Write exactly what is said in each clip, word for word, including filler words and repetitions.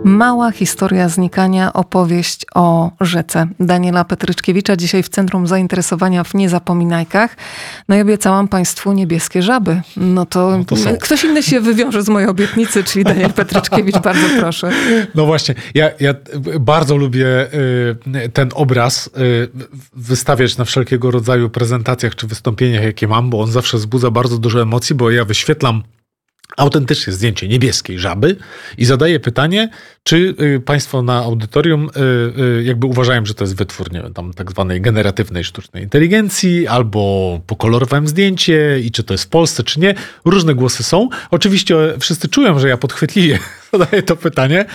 Mała historia znikania, opowieść o rzece Daniela Petryczkiewicza. Dzisiaj w centrum zainteresowania w Niezapominajkach. No i obiecałam Państwu niebieskie żaby. No to, no to ktoś inny się wywiąże z mojej obietnicy, czyli Daniel Petryczkiewicz. Bardzo proszę. No właśnie, ja, ja bardzo lubię ten obraz wystawiać na wszelkiego rodzaju prezentacjach czy wystąpieniach, jakie mam, bo on zawsze wzbudza bardzo dużo emocji, bo ja wyświetlam autentycznie zdjęcie niebieskiej żaby i zadaję pytanie, czy Państwo na audytorium jakby uważają, że to jest wytwór, nie wiem, tam tak zwanej generatywnej sztucznej inteligencji, albo pokolorowałem zdjęcie i czy to jest w Polsce, czy nie. Różne głosy są. Oczywiście wszyscy czują, że ja podchwytliwie zadaję to pytanie,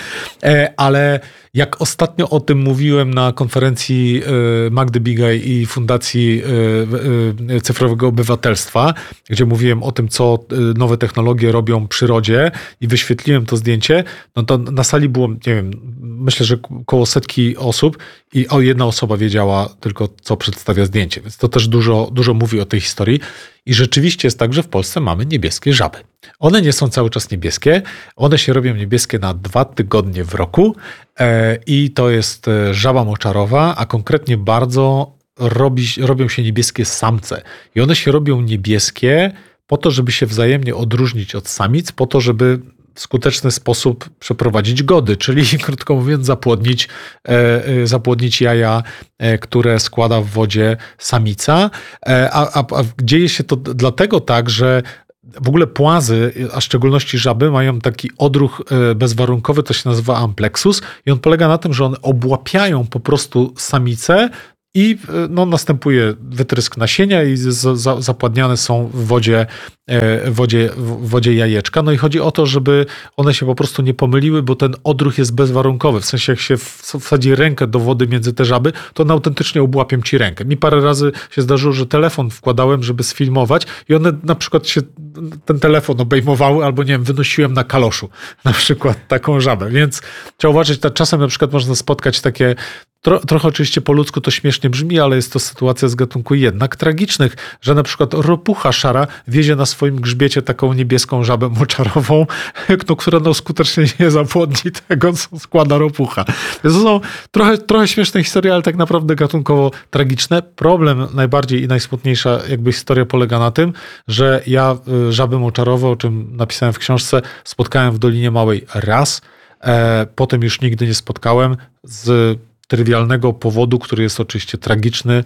ale jak ostatnio o tym mówiłem na konferencji Magdy Bigaj i Fundacji Cyfrowego Obywatelstwa, gdzie mówiłem o tym, co nowe technologie robią przyrodzie i wyświetliłem to zdjęcie, no to na sali było, nie wiem, myślę, że koło setki osób i o jedna osoba wiedziała tylko, co przedstawia zdjęcie. Więc to też dużo, dużo mówi o tej historii. I rzeczywiście jest tak, że w Polsce mamy niebieskie żaby. One nie są cały czas niebieskie. One się robią niebieskie na dwa tygodnie w roku i to jest żaba moczarowa, a konkretnie bardzo robi, robią się niebieskie samce. I one się robią niebieskie po to, żeby się wzajemnie odróżnić od samic, po to, żeby w skuteczny sposób przeprowadzić gody, czyli krótko mówiąc zapłodnić, zapłodnić jaja, które składa w wodzie samica. A, a, a dzieje się to dlatego tak, że w ogóle płazy, a w szczególności żaby, mają taki odruch bezwarunkowy, to się nazywa amplexus i on polega na tym, że one obłapiają po prostu samicę i no, następuje wytrysk nasienia i z, za, zapładniane są w wodzie, w, wodzie, w wodzie jajeczka. No i chodzi o to, żeby one się po prostu nie pomyliły, bo ten odruch jest bezwarunkowy. W sensie jak się wsadzi rękę do wody między te żaby, to one autentycznie obłapią ci rękę. Mi parę razy się zdarzyło, że telefon wkładałem, żeby sfilmować i one na przykład się ten telefon obejmowały albo nie wiem, wynosiłem na kaloszu na przykład taką żabę. Więc trzeba uważać, czasem na przykład można spotkać takie Tro, trochę oczywiście po ludzku to śmiesznie brzmi, ale jest to sytuacja z gatunku jednak tragicznych, że na przykład ropucha szara wiezie na swoim grzbiecie taką niebieską żabę moczarową, no, która no, skutecznie nie zapłodni tego, co składa ropucha. Więc to są trochę, trochę śmieszne historie, ale tak naprawdę gatunkowo tragiczne. Problem najbardziej i najsmutniejsza jakby historia polega na tym, że ja żaby moczarowe, o czym napisałem w książce, spotkałem w Dolinie Małej raz, e, potem już nigdy nie spotkałem z trywialnego powodu, który jest oczywiście tragiczny,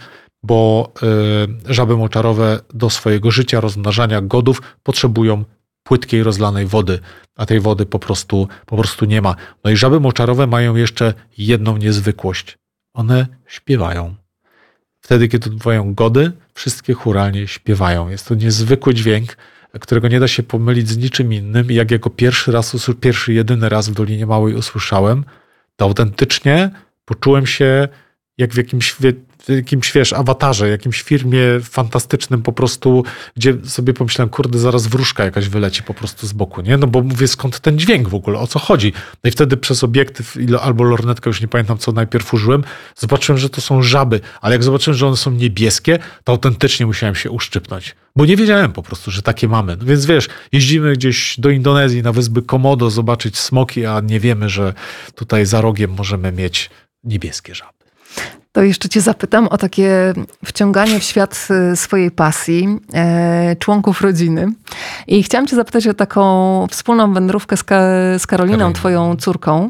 bo y, żaby moczarowe do swojego życia, rozmnażania, godów potrzebują płytkiej, rozlanej wody, a tej wody po prostu, po prostu nie ma. No i żaby moczarowe mają jeszcze jedną niezwykłość. One śpiewają. Wtedy, kiedy odbywają gody, wszystkie chóralnie śpiewają. Jest to niezwykły dźwięk, którego nie da się pomylić z niczym innym. I jak jako pierwszy raz, pierwszy, jedyny raz w Dolinie Małej usłyszałem, to autentycznie poczułem się jak w jakimś, w jakimś wiesz, awatarze, jakimś filmie fantastycznym po prostu, gdzie sobie pomyślałem, kurde, zaraz wróżka jakaś wyleci po prostu z boku, nie? No bo mówię, skąd ten dźwięk w ogóle, o co chodzi? No i wtedy przez obiektyw albo lornetkę, już nie pamiętam, co najpierw użyłem, zobaczyłem, że to są żaby, ale jak zobaczyłem, że one są niebieskie, to autentycznie musiałem się uszczypnąć, bo nie wiedziałem po prostu, że takie mamy. No więc wiesz, jeździmy gdzieś do Indonezji, na wyspy Komodo, zobaczyć smoki, a nie wiemy, że tutaj za rogiem możemy mieć niebieskie żaby. To jeszcze cię zapytam o takie wciąganie w świat swojej pasji, e, członków rodziny. I chciałam cię zapytać o taką wspólną wędrówkę z, Ka- z Karoliną, Karolina. Twoją córką.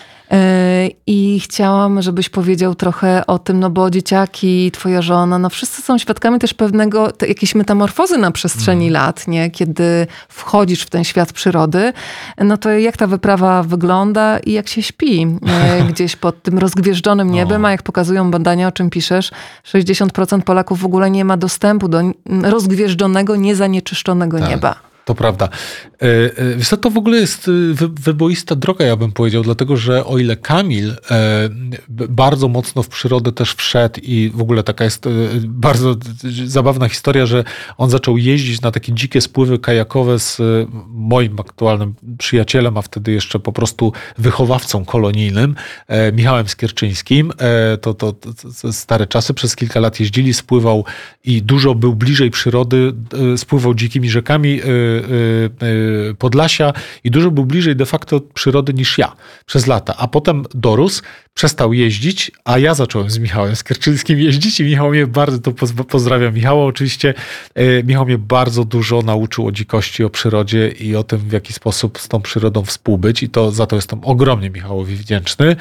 I chciałam, żebyś powiedział trochę o tym, no bo dzieciaki, twoja żona, no wszyscy są świadkami też pewnego, te, jakiejś metamorfozy na przestrzeni mm. lat, nie? Kiedy wchodzisz w ten świat przyrody, no to jak ta wyprawa wygląda i jak się śpi gdzieś pod tym rozgwieżdżonym niebem, no. A jak pokazują badania, o czym piszesz, sześćdziesiąt procent Polaków w ogóle nie ma dostępu do rozgwieżdżonego, niezanieczyszczonego tak. nieba. To prawda. Wiesz co, to w ogóle jest wy, wyboista droga, ja bym powiedział, dlatego że o ile Kamil bardzo mocno w przyrodę też wszedł i w ogóle taka jest bardzo zabawna historia, że on zaczął jeździć na takie dzikie spływy kajakowe z moim aktualnym przyjacielem, a wtedy jeszcze po prostu wychowawcą kolonijnym, Michałem Skierczyńskim. To, to, to stare czasy, przez kilka lat jeździli, spływał i dużo był bliżej przyrody, spływał dzikimi rzekami, Podlasia i dużo był bliżej de facto przyrody niż ja przez lata. A potem dorósł, przestał jeździć, a ja zacząłem z Michałem Skierczyńskim jeździć i Michał mnie bardzo, to pozdrawiam Michała oczywiście, Michał mnie bardzo dużo nauczył o dzikości, o przyrodzie i o tym, w jaki sposób z tą przyrodą współbyć i to za to jestem ogromnie Michałowi wdzięczny.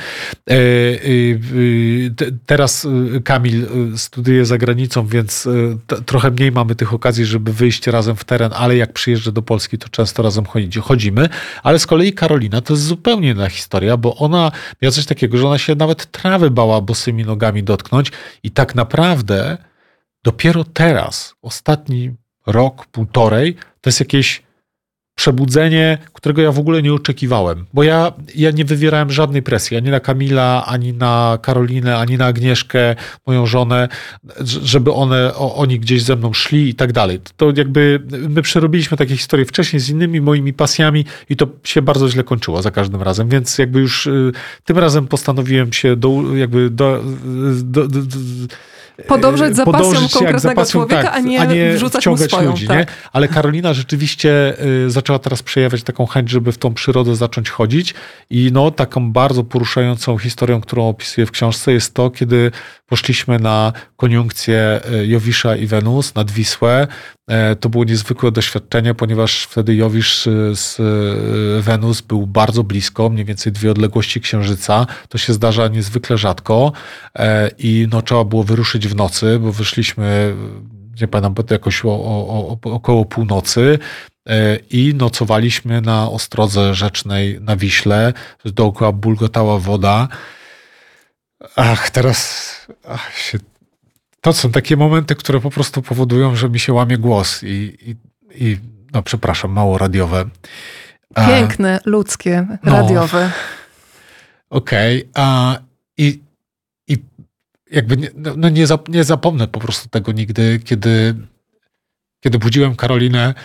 Teraz Kamil studiuje za granicą, więc trochę mniej mamy tych okazji, żeby wyjść razem w teren, ale jak przyjeżdża do Polski, to często razem chodzimy. Ale z kolei Karolina to jest zupełnie inna historia, bo ona miała coś takiego, że ona się nawet trawy bała bosymi nogami dotknąć i tak naprawdę dopiero teraz, ostatni rok, półtorej, to jest jakieś przebudzenie, którego ja w ogóle nie oczekiwałem, bo ja, ja nie wywierałem żadnej presji, ani na Kamila, ani na Karolinę, ani na Agnieszkę, moją żonę, żeby one, o, oni gdzieś ze mną szli i tak dalej. To jakby my przerobiliśmy takie historie wcześniej z innymi moimi pasjami i to się bardzo źle kończyło za każdym razem, więc jakby już y, tym razem postanowiłem się do, jakby do, do, do, do podążać za pasją konkretnego za pasją, człowieka, tak, a nie, a nie wrzucać mu swoją. Ludzi, tak. nie? Ale Karolina rzeczywiście y, zaczęła teraz przejawiać taką chęć, żeby w tą przyrodę zacząć chodzić i no taką bardzo poruszającą historią, którą opisuję w książce jest to, kiedy poszliśmy na koniunkcję Jowisza i Wenus nad Wisłę. To było niezwykłe doświadczenie, ponieważ wtedy Jowisz z Wenus był bardzo blisko, mniej więcej dwie odległości Księżyca. To się zdarza niezwykle rzadko i no, trzeba było wyruszyć w nocy, bo wyszliśmy, nie pamiętam, jakoś o, o, o, około północy i nocowaliśmy na ostrodze rzecznej na Wiśle. Dookoła bulgotała woda. Ach, teraz ach, się... to są takie momenty, które po prostu powodują, że mi się łamie głos i, i, i no przepraszam, mało radiowe. Piękne, a, ludzkie, radiowe. No, Okej. Okay, i, I jakby nie, no nie, zap, nie zapomnę po prostu tego nigdy, kiedy, kiedy budziłem Karolinę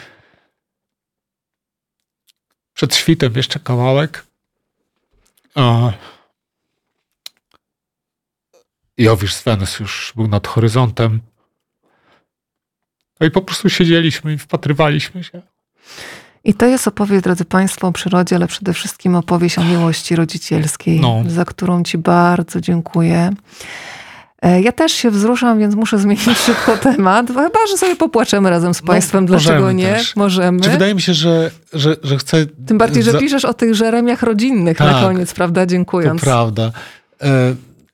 przed świtem jeszcze kawałek. A, Jowisz z Wenus już był nad horyzontem. No i po prostu siedzieliśmy i wpatrywaliśmy się. I to jest opowieść, drodzy Państwo, o przyrodzie, ale przede wszystkim opowieść o miłości rodzicielskiej, no. za którą Ci bardzo dziękuję. Ja też się wzruszam, więc muszę zmienić szybko temat. Chyba, że sobie popłaczemy razem z Państwem. No, dlaczego nie? Też. Możemy. Czy wydaje mi się, że, że, że chcę... Tym bardziej, że za... piszesz o tych żeremiach rodzinnych tak, na koniec, prawda? Dziękując. To prawda. E,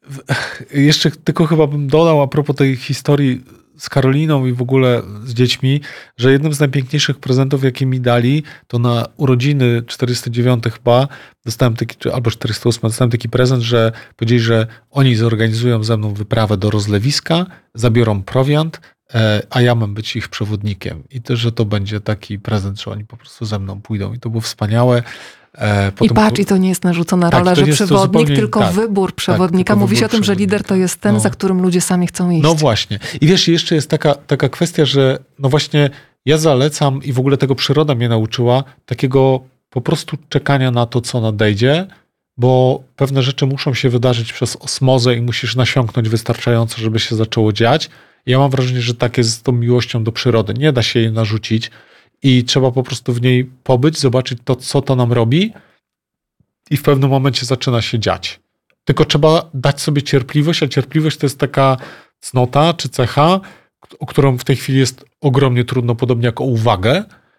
jeszcze tylko chyba bym dodał a propos tej historii z Karoliną i w ogóle z dziećmi, że jednym z najpiękniejszych prezentów, jakie mi dali, to na urodziny czterdzieste dziewiąte chyba dostałem taki, albo czterdzieste ósme dostałem taki prezent, że powiedzieli, że oni zorganizują ze mną wyprawę do rozlewiska, zabiorą prowiant, a ja mam być ich przewodnikiem. I też, że to będzie taki prezent, że oni po prostu ze mną pójdą. I to było wspaniałe. Potem... I patrz, i to nie jest narzucona tak, rola, że przewodnik, zupełnie... tylko tak, wybór przewodnika. Tak, Mówi się o tym, że lider to jest ten, no. za którym ludzie sami chcą iść. No właśnie. I wiesz, jeszcze jest taka, taka kwestia, że no właśnie ja zalecam i w ogóle tego przyroda mnie nauczyła, takiego po prostu czekania na to, co nadejdzie, bo pewne rzeczy muszą się wydarzyć przez osmozę i musisz nasiąknąć wystarczająco, żeby się zaczęło dziać. I ja mam wrażenie, że tak jest z tą miłością do przyrody. Nie da się jej narzucić. I trzeba po prostu w niej pobyć, zobaczyć to, co to nam robi i w pewnym momencie zaczyna się dziać. Tylko trzeba dać sobie cierpliwość, a cierpliwość to jest taka cnota czy cecha, o którą w tej chwili jest ogromnie trudno, podobnie jak o uwagę,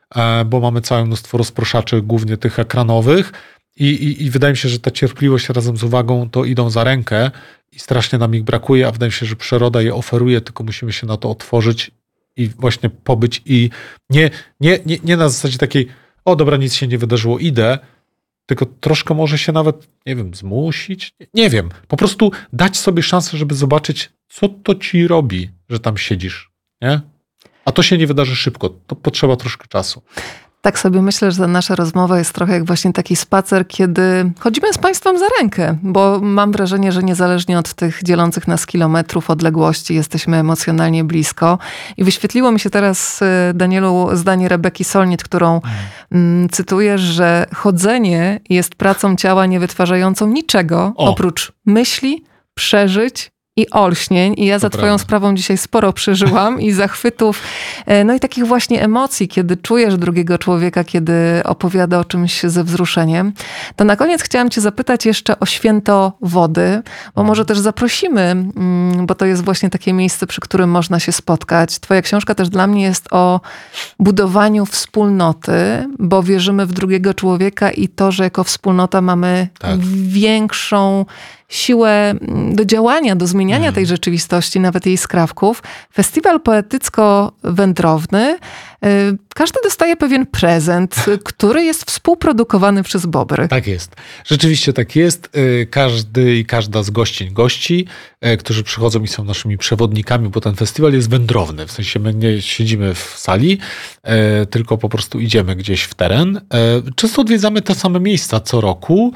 bo mamy całe mnóstwo rozproszaczy, głównie tych ekranowych i, i, i wydaje mi się, że ta cierpliwość razem z uwagą to idą za rękę i strasznie nam ich brakuje, a wydaje mi się, że przyroda je oferuje, tylko musimy się na to otworzyć i właśnie pobyć i nie, nie, nie, nie na zasadzie takiej, o dobra, nic się nie wydarzyło, idę, tylko troszkę może się nawet, nie wiem, zmusić, nie, nie wiem, po prostu dać sobie szansę, żeby zobaczyć, co to ci robi, że tam siedzisz, nie? A to się nie wydarzy szybko, to potrzeba troszkę czasu. Tak sobie myślę, że nasza rozmowa jest trochę jak właśnie taki spacer, kiedy chodzimy z Państwem za rękę, bo mam wrażenie, że niezależnie od tych dzielących nas kilometrów odległości jesteśmy emocjonalnie blisko. I wyświetliło mi się teraz, Danielu, zdanie Rebeki Solnit, którą mm. cytujesz, że chodzenie jest pracą ciała niewytwarzającą niczego o. oprócz myśli, przeżyć i olśnień. I ja za To twoją prawda. sprawą dzisiaj sporo przeżyłam i zachwytów, no i takich właśnie emocji, kiedy czujesz drugiego człowieka, kiedy opowiada o czymś ze wzruszeniem. To na koniec chciałam cię zapytać jeszcze o święto wody, bo może też zaprosimy, bo to jest właśnie takie miejsce, przy którym można się spotkać. Twoja książka też dla mnie jest o budowaniu wspólnoty, bo wierzymy w drugiego człowieka i to, że jako wspólnota mamy Tak. większą siłę do działania, do zmieniania Mhm. tej rzeczywistości, nawet jej skrawków. Festiwal poetycko-wędrowny. Każdy dostaje pewien prezent, który jest współprodukowany przez Bobry. Tak jest. Rzeczywiście tak jest. Każdy i każda z gościń, gości, którzy przychodzą i są naszymi przewodnikami, bo ten festiwal jest wędrowny. W sensie my nie siedzimy w sali, tylko po prostu idziemy gdzieś w teren. Często odwiedzamy te same miejsca co roku,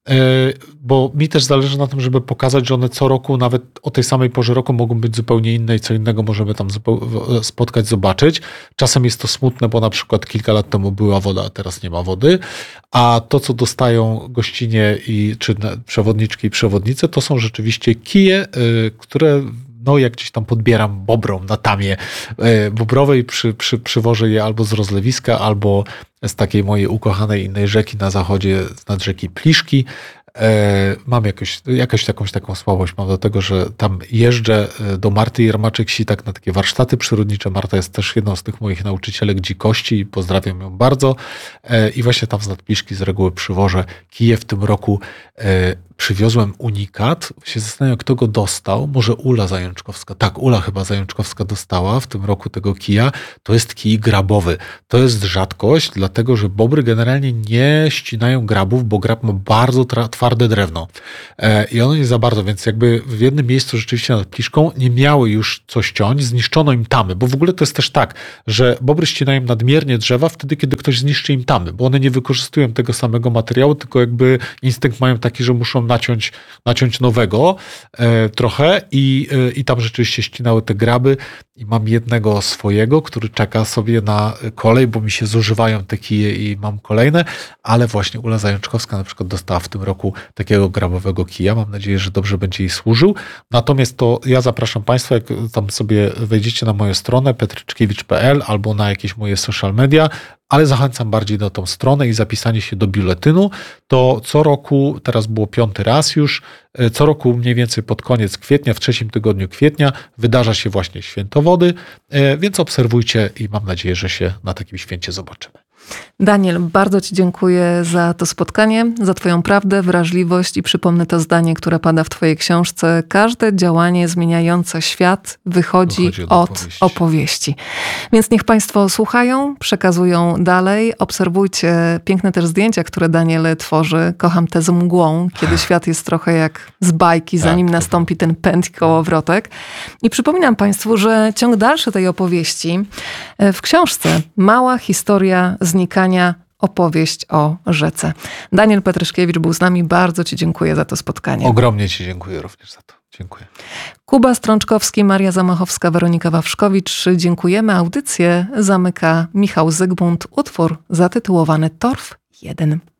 bo mi też zależy na tym, żeby pokazać, że one co roku, nawet o tej samej porze roku mogą być zupełnie inne i co innego możemy tam spotkać, zobaczyć. Czasem jest to smutne, bo na przykład kilka lat temu była woda, a teraz nie ma wody, a to, co dostają gościnie i czy przewodniczki i przewodnicy, to są rzeczywiście kije, które no jak gdzieś tam podbieram bobrą na tamie bobrowej, przy, przy, przywożę je albo z rozlewiska, albo z takiej mojej ukochanej innej rzeki na zachodzie, nad rzeki Pliszki. Mam jakoś, jakąś takąś taką słabość mam do tego, że tam jeżdżę do Marty Jermaczyk-Sitak na takie warsztaty przyrodnicze. Marta jest też jedną z tych moich nauczycielek dzikości i pozdrawiam ją bardzo. I właśnie tam z Nadpliszki z reguły przywożę kije. W tym roku przywiozłem unikat. Się zastanawiam, kto go dostał. Może Ula Zajączkowska. Tak, Ula chyba Zajączkowska dostała w tym roku tego kija. To jest kij grabowy. To jest rzadkość, dlatego że bobry generalnie nie ścinają grabów, bo grab ma bardzo tra- twarde drewno. E, I ono nie za bardzo, więc jakby w jednym miejscu rzeczywiście nad Pliszką nie miały już co ściąć, zniszczono im tamy, bo w ogóle to jest też tak, że bobry ścinają nadmiernie drzewa wtedy, kiedy ktoś zniszczy im tamy, bo one nie wykorzystują tego samego materiału, tylko jakby instynkt mają taki, że muszą naciąć, naciąć nowego e, trochę i, e, i tam rzeczywiście ścinały te graby i mam jednego swojego, który czeka sobie na kolej, bo mi się zużywają te kije i mam kolejne, ale właśnie Ula Zajączkowska na przykład dostała w tym roku takiego grabowego kija. Mam nadzieję, że dobrze będzie jej służył. Natomiast to ja zapraszam Państwa, jak tam sobie wejdziecie na moją stronę petryczkiewicz kropka p l albo na jakieś moje social media, ale zachęcam bardziej na tą stronę i zapisanie się do biuletynu. To co roku, teraz było piąty raz już, co roku mniej więcej pod koniec kwietnia, w trzecim tygodniu kwietnia wydarza się właśnie Święto Wody, więc obserwujcie i mam nadzieję, że się na takim święcie zobaczymy. Daniel, bardzo ci dziękuję za to spotkanie, za twoją prawdę, wrażliwość i przypomnę to zdanie, które pada w twojej książce. Każde działanie zmieniające świat wychodzi, wychodzi od, od opowieści. opowieści. Więc niech Państwo słuchają, przekazują dalej, obserwujcie piękne też zdjęcia, które Daniel tworzy. Kocham tę z mgłą, kiedy świat jest trochę jak z bajki, zanim tak, nastąpi ten pęd i kołowrotek. I przypominam Państwu, że ciąg dalszy tej opowieści w książce Mała historia znikania, opowieść o rzece. Daniel Petryszkiewicz był z nami. Bardzo ci dziękuję za to spotkanie. Ogromnie ci dziękuję również za to. Dziękuję. Kuba Strączkowski, Maria Zamachowska, Weronika Wawrzkowicz. Dziękujemy. Audycję zamyka Michał Zygmunt. Utwór zatytułowany Torf jeden.